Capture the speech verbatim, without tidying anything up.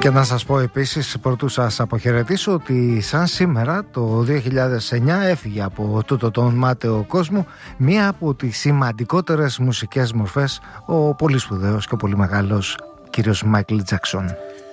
Και να σας πω επίσης, πρωτού σας αποχαιρετήσω, ότι σαν σήμερα το δύο χιλιάδες εννιά έφυγε από τούτο τον μάταιο κόσμο μία από τις σημαντικότερες μουσικές μορφές, ο πολύ σπουδαίος και πολύ μεγάλος κύριος Μάικλ Τζάκσον.